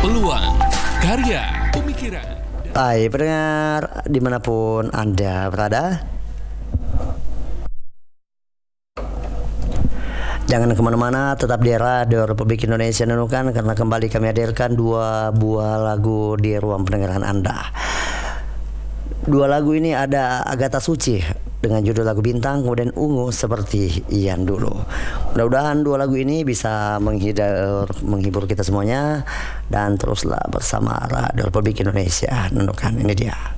peluang, karya, pemikiran. Hai pendengar dimanapun Anda berada, jangan kemana-mana, tetap di Radio Republik Indonesia Nunukan, karena kembali kami hadirkan dua buah lagu di ruang pendengaran Anda. Dua lagu ini ada Agatha Suci dengan judul lagu Bintang, kemudian Ungu Seperti Ian Dulu. Mudah-mudahan dua lagu ini bisa menghibur kita semuanya, dan teruslah bersama Radio Republik Indonesia Nunukan. Ini dia.